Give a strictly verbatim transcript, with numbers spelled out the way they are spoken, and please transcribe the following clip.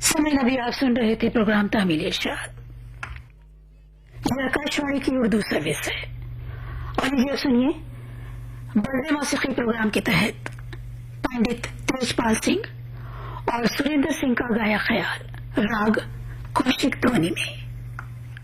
समय नबी आप सुन रहे थे प्रोग्राम तामील इरशाद। यह आकाशवाणी की उर्दू सर्विस है और ये सुनिए बर्दे मौसीकी प्रोग्राम के तहत पंडित तेजपाल सिंह और सुरेंद्र सिंह का गाया ख्याल राग कौशिक ध्वनि में।